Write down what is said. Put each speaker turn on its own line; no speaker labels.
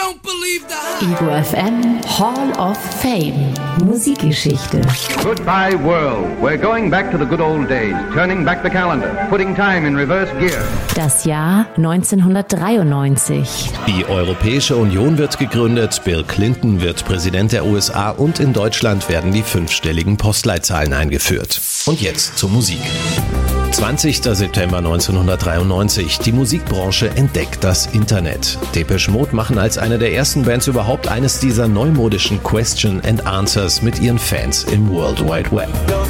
don't believe the hype.
Ego FM Hall of Fame. Musikgeschichte.
Goodbye world. We're going back to the good old days, turning back the calendar, putting time in reverse gear.
Das Jahr 1993.
Die Europäische Union wird gegründet, Bill Clinton wird Präsident der USA und in Deutschland werden die 5-stelligen Postleitzahlen eingeführt. Und jetzt zur Musik. 20. September 1993. Die Musikbranche entdeckt das Internet. Depeche Mode machen als eine der ersten Bands überhaupt eines dieser neumodischen Question and Answers mit ihren Fans im World Wide Web.